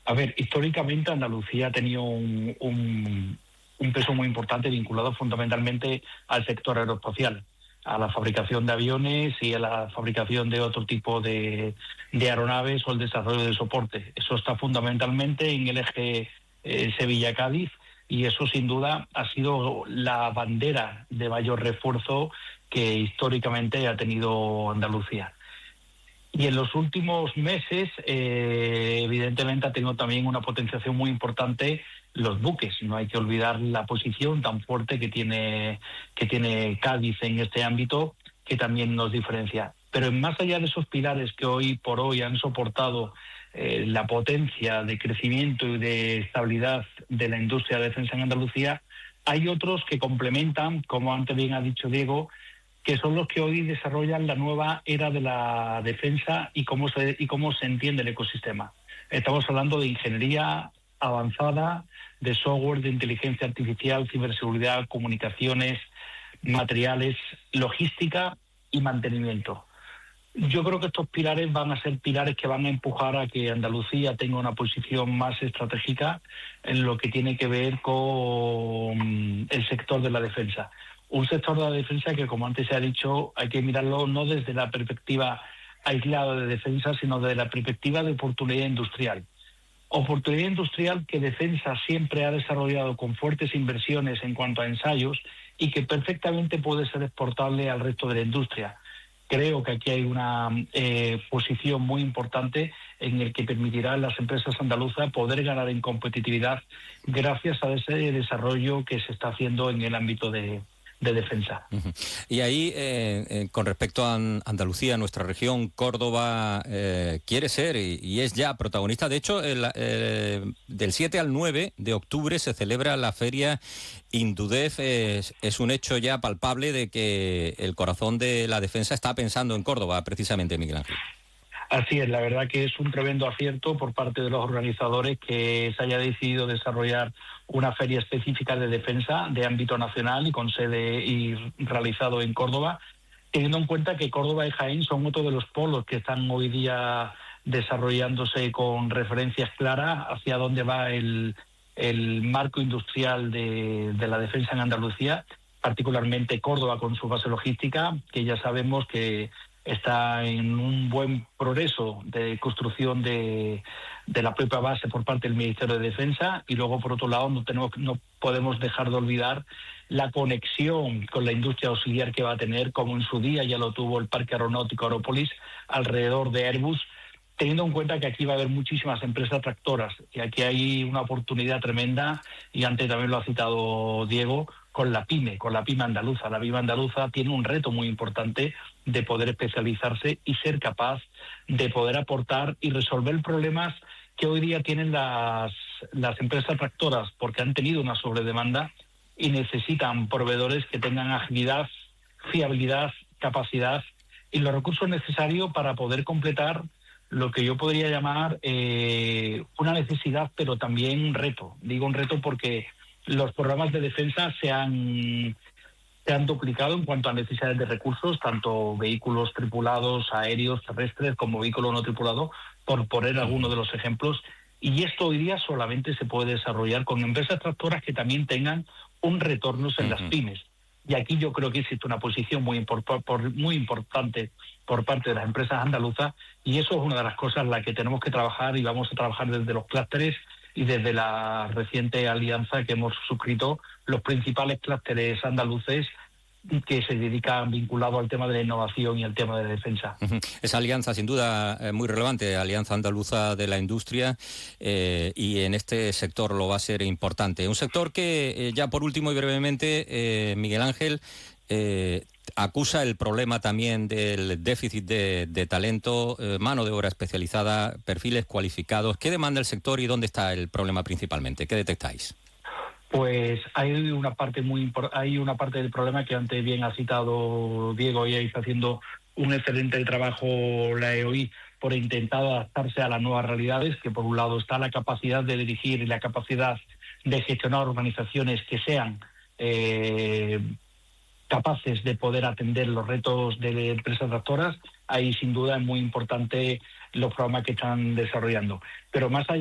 A ver, históricamente Andalucía ha tenido un peso muy importante vinculado fundamentalmente al sector aeroespacial, a la fabricación de aviones y a la fabricación de otro tipo de aeronaves o el desarrollo de soporte. Eso está fundamentalmente en el eje Sevilla-Cádiz, y eso sin duda ha sido la bandera de mayor refuerzo que históricamente ha tenido Andalucía. Y en los últimos meses, evidentemente, ha tenido también una potenciación muy importante los buques. No hay que olvidar la posición tan fuerte que tiene Cádiz en este ámbito, que también nos diferencia. Pero más allá de esos pilares que hoy por hoy han soportado la potencia de crecimiento y de estabilidad de la industria de defensa en Andalucía, hay otros que complementan, como antes bien ha dicho Diego, que son los que hoy desarrollan la nueva era de la defensa y cómo se entiende el ecosistema. Estamos hablando de ingeniería avanzada, de software, de inteligencia artificial, ciberseguridad, comunicaciones, materiales, logística y mantenimiento. Yo creo que estos pilares van a ser pilares que van a empujar a que Andalucía tenga una posición más estratégica en lo que tiene que ver con el sector de la defensa. Un sector de la defensa que, como antes se ha dicho, hay que mirarlo no desde la perspectiva aislada de defensa, sino desde la perspectiva de oportunidad industrial. Oportunidad industrial que Defensa siempre ha desarrollado con fuertes inversiones en cuanto a ensayos y que perfectamente puede ser exportable al resto de la industria. Creo que aquí hay una posición muy importante en el que permitirá a las empresas andaluzas poder ganar en competitividad gracias a ese desarrollo que se está haciendo en el ámbito de defensa. Uh-huh. Y ahí, con respecto a Andalucía, nuestra región, Córdoba, quiere ser y es ya protagonista. De hecho, del 7 al 9 de octubre se celebra la feria Indudef. Es un hecho ya palpable de que el corazón de la defensa está pensando en Córdoba, precisamente, Miguel Ángel. Así es, la verdad que es un tremendo acierto por parte de los organizadores que se haya decidido desarrollar una feria específica de defensa de ámbito nacional y con sede y realizado en Córdoba, teniendo en cuenta que Córdoba y Jaén son otro de los polos que están hoy día desarrollándose con referencias claras hacia dónde va el marco industrial de la defensa en Andalucía, particularmente Córdoba con su base logística, que ya sabemos que está en un buen progreso de construcción de la propia base por parte del Ministerio de Defensa, y luego por otro lado no podemos dejar de olvidar la conexión con la industria auxiliar que va a tener, como en su día ya lo tuvo el Parque Aeronáutico Aerópolis alrededor de Airbus, teniendo en cuenta que aquí va a haber muchísimas empresas tractoras y aquí hay una oportunidad tremenda, y antes también lo ha citado Diego, con la pyme andaluza. La pyme andaluza tiene un reto muy importante de poder especializarse y ser capaz de poder aportar y resolver problemas que hoy día tienen las empresas tractoras, porque han tenido una sobredemanda y necesitan proveedores que tengan agilidad, fiabilidad, capacidad y los recursos necesarios para poder completar lo que yo podría llamar una necesidad, pero también un reto. Digo un reto porque los programas de defensa se han duplicado en cuanto a necesidades de recursos, tanto vehículos tripulados, aéreos, terrestres, como vehículos no tripulados, por poner algunos de los ejemplos. Y esto hoy día solamente se puede desarrollar con empresas tractoras que también tengan un retorno en las pymes. Y aquí yo creo que existe una posición muy importante por parte de las empresas andaluzas, y eso es una de las cosas en las que tenemos que trabajar, y vamos a trabajar desde los clústeres y desde la reciente alianza que hemos suscrito los principales clústeres andaluces que se dedican vinculados al tema de la innovación y al tema de defensa. Esa alianza, sin duda, muy relevante, Alianza Andaluza de la Industria, y en este sector lo va a ser importante. Un sector que, ya por último y brevemente, Miguel Ángel, acusa el problema también del déficit de talento, mano de obra especializada, perfiles cualificados. ¿Qué demanda el sector y dónde está el problema principalmente? ¿Qué detectáis? Pues hay una parte del problema que antes bien ha citado Diego, y ahí está haciendo un excelente trabajo la EOI por intentar adaptarse a las nuevas realidades, que por un lado está la capacidad de dirigir y la capacidad de gestionar organizaciones que sean capaces de poder atender los retos de empresas tractoras. Ahí sin duda es muy importante los programas que están desarrollando. Pero más allá